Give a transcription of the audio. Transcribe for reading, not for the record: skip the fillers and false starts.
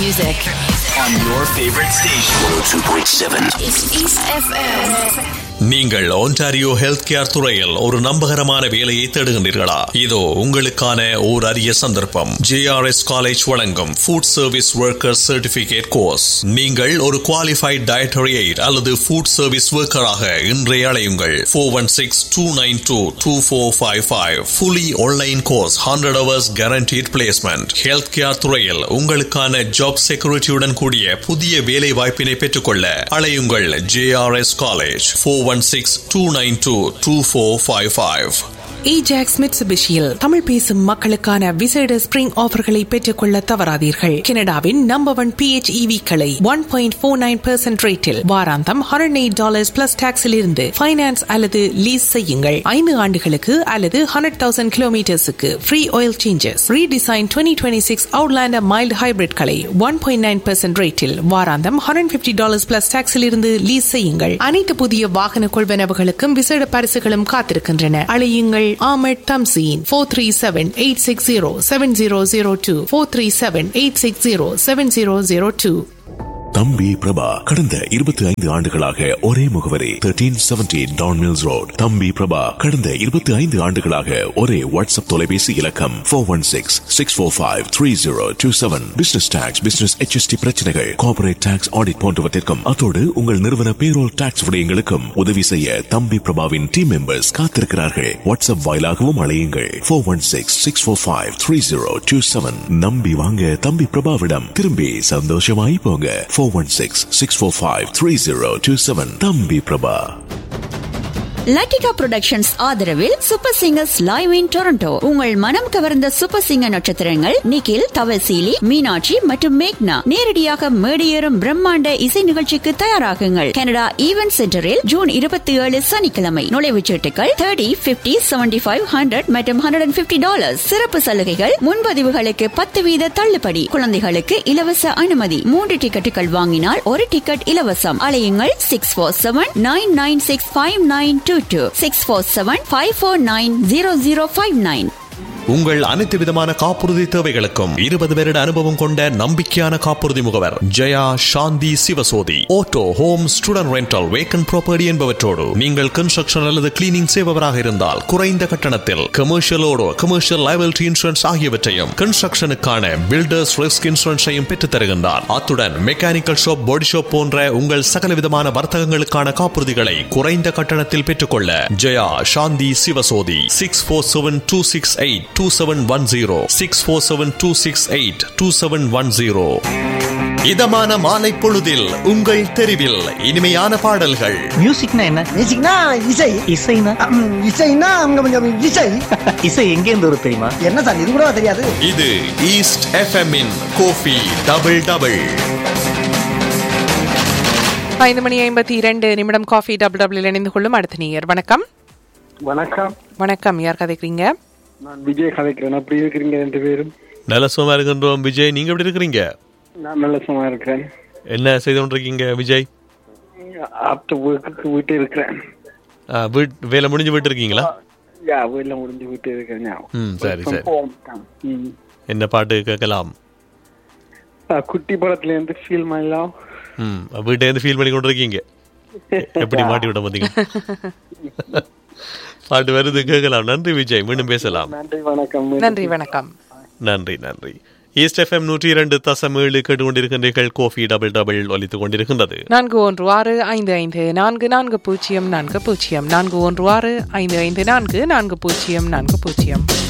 music on your favorite station. 102.7. It's East FM. நீங்கள் Ontario health care துறையில் ஒரு நம்பகரமான வேலையை தேடுகின்றீர்களா? இதோ உங்களுக்கான ஓர் அரிய சந்தர்ப்பம். JRS காலேஜ் வழங்கும் food service worker certificate course. நீங்கள் ஒரு குவாலிஃபைட் டயட்டரி எய்ட் அல்லது ஃபுட் சர்வீஸ் ஒர்க்கராக இன்றைய அழையுங்கள். 416-292-2455. Fully online course, 100 hours guaranteed placement. Health care துறையில் உங்களுக்கான ஜாப் செக்யூரிட்டியுடன் கூடிய புதிய வேலை வாய்ப்பினை பெற்றுக்கொள்ள அழையுங்கள். JRS college 416-292-2455. Ajax Mitsubishiயில் தமிழ் பேசும் மக்களுக்கான விசேட ஸ்பிரிங் ஆஃபர்களை பெற்றுக்கொள்ள தவறாதீர்கள். கனடாவின் நம்பர் 1 PHEV களை 1.49% ரேட்டில் வாராந்தம் $108 பிளஸ் டாக்ஸில் இருந்து ஃபைனான்ஸ் அல்லது லீஸ் செய்யுங்கள். 5 ஆண்டுகளுக்கு அல்லது 100,000 கிலோமீட்டர்ஸுக்கு free oil changes. Redesign 2026 Outlander mild hybrid களை 1.9% ரேட்டில் வாராந்தம் $150 பிளஸ் டாக்ஸில் இருந்து லீஸ் செய்யுங்கள். அனைத்து புதிய வாகன கொள்வனவுகளுக்கும் விசேட பரிசுகளும் காத்திருக்கின்றன. அழையுங்கள் Ahmed Tamzeen 437-860-7002 437-860-7002. தம்பி பிரபா கடந்த 25 ஆண்டுகளாக ஒரே முகவரி 1370 டான் மில்ஸ் ரோட். தம்பி பிரபா கடந்த 25 ஆண்டுகளாக ஒரே வாட்ஸ்அப் தொலைபேசி இலக்கம் 416-645-3027. பிசினஸ் டாக்ஸ், பிசினஸ் HST பிரச்சனைகள், கார்ப்பரேட் டாக்ஸ் ஆடிட் போன்றவற்றிற்கும் அதோடு உங்கள் நிறுவன பேரோல் டாக்ஸ் விடயங்களுக்கும் உதவி செய்ய தம்பி பிரபாவின் டீம் மெம்பர்ஸ் காத்திருக்கிறார்கள். வாட்ஸ்அப் வாயிலாகவும் அழையுங்கள். 416-645-3027. நம்பி வாங்க தம்பி பிரபாவிடம், திரும்பி சந்தோஷமாய் போங்க. 416-645-3027. தம்பி பிரபா. லட்டிகா புரொடக்ஷன்ஸ் ஆதரவில் super singers live in Toronto. உங்கள் மனம் கவர்ந்த சூப்பர் சிங்கர் நட்சத்திரங்கள் நிகில், தவசீலி, மீனாட்சி மற்றும் மேக்னா நேரடியாக மேடையேறும் பிரம்மாண்ட இசை நிகழ்ச்சிக்கு தயாராகுங்கள். கனடா ஈவென்ட் சென்டரில் ஜூன் 27 சனிக்கிழமை. நுழைவுச் சீட்டுகள் $30, $50, $75, $100 மற்றும் $150. சிறப்பு சலுகைகள், முன்பதிவுகளுக்கு 10% தள்ளுபடி. குழந்தைகளுக்கு இலவச அனுமதி. 3 டிக்கெட்டுகள் வாங்கினால் 1 டிக்கெட் இலவசம். அலையுங்கள் 647-996-5922. 647-549-0059. உங்கள் அனைத்து விதமான காப்புறுதி தேவைகளுக்கும் 20 வருட அனுபவம் கொண்ட நம்பிக்கையான காப்புறுதி முகவர் ஜெயா சாந்தி Sivasothy. Auto, home, student rental, vacant property என்பவற்றோடு நீங்கள் கன்ஸ்ட்ரக்ஷன் அல்லது கிளீனிங் செய்பவராக இருந்தால் குறைந்த கட்டணத்தில் கமர்ஷியலோடு கமர்ஷியல் லைபிலிட்டி இன்சூரன்ஸ் ஆகியவற்றையும், கன்ஸ்ட்ரக்ஷனுக்கான பில்டர்ஸ் ரிஸ்க் இன்சூரன்ஸையும் பெற்றுத் தருகின்றார். அத்துடன் மெக்கானிக்கல் ஷாப், பாடி ஷாப் போன்ற உங்கள் சகல விதமான வர்த்தகங்களுக்கான காப்புறுதிகளை குறைந்த கட்டணத்தில் பெற்றுக்கொள்ள ஜெயா சாந்தி சிவசோதி. 647-268-2710 647-268-2710. இதமான மாலை பொழுதில் உங்கள் தெருவில் இனிமையான பாடல்கள். மியூசிக்னா என்ன? மியூசிக்னா இசை. இசைனா இசைனா இசை. இசை எங்கே இருந்து வரும் தெரியுமா? என்ன சார் இது கூட தெரியாது? இது ஈஸ்ட் FM இன் Kofi double double. 5:52 coffee double double இணைந்து கொள்ளும் அடுத்த நேயர். வணக்கம். வணக்கம். வணக்கம். யார் கதைக்கிறீங்க? நான் விஜய் கதைக்கிறேன். எப்படி இருக்கிறீங்க ரெண்டு பேரும்? நல்ல சுகமா இருக்கின்றோம் விஜய். நீங்க எப்படி இருக்கிறீங்க? நான் நல்ல சுகமா இருக்கிறேன். என்ன செய்து கொண்டிருக்கீங்க விஜய்? ஆஃப்டர் ஒர்க்கு வீட்டு இருக்கிறேன். வேலை முடிஞ்சு விட்டு இருக்கீங்களா? வேலை முடிஞ்சு விட்டு இருக்கேன். சரி சரி. என்ன பாட்டு கேட்கலாம்? குட்டி படத்துல இருந்து ஃபீல் பண்ணலாம். வீட்டை இருந்து ஃபீல் பண்ணி கொண்டு இருக்கீங்க. எப்படி மாட்டி விட மாட்டீங்க? பாட்டு வருது, கேட்கலாம். நன்றி விஜய், மீண்டும் பேசலாம். நன்றி, வணக்கம். நன்றி, வணக்கம். நன்றி நன்றி. ஈஸ்ட் FM 102.7 கேட்டுக்கொண்டிருக்கின்றீர்கள். கோஃபி டபுள் டபுள் ஒலித்துக் கொண்டிருக்கின்றது. 4165544040 4165544040.